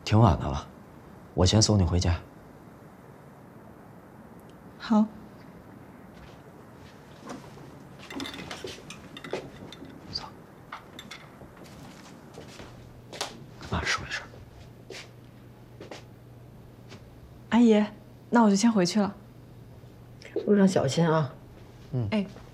挺晚的了，我先送你回家。 好。 走，跟妈说一声。 阿姨，那我就先回去了。 路上小心啊。 哎。